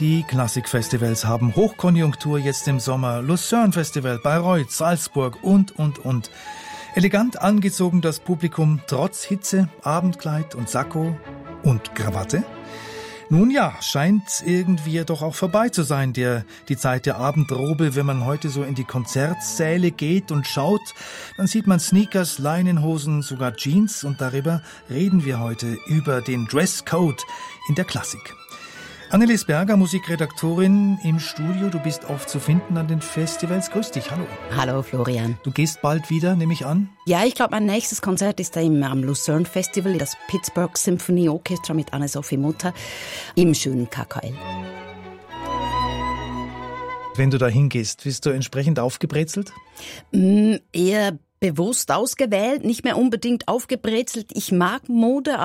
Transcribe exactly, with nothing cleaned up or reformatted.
Die Klassikfestivals haben Hochkonjunktur jetzt im Sommer. Lucerne Festival, Bayreuth, Salzburg und, und, und. Elegant angezogen das Publikum, trotz Hitze, Abendkleid und Sakko und Krawatte. Nun ja, scheint irgendwie doch auch vorbei zu sein, der, die Zeit der Abendrobe. Wenn man heute so in die Konzertsäle geht und schaut, dann sieht man Sneakers, Leinenhosen, sogar Jeans. Und darüber reden wir heute, über den Dresscode in der Klassik. Annelies Berger, Musikredaktorin im Studio. Du bist oft zu finden an den Festivals. Grüß dich, hallo. Hallo Florian. Du gehst bald wieder, nehme ich an? Ja, ich glaube, mein nächstes Konzert ist da im, am Lucerne Festival, das Pittsburgh Symphony Orchestra mit Anne-Sophie Mutter im schönen K K L. Wenn du da hingehst, bist du entsprechend aufgebrezelt? Mm, eher bewusst ausgewählt, nicht mehr unbedingt aufgebrezelt. Ich mag Mode,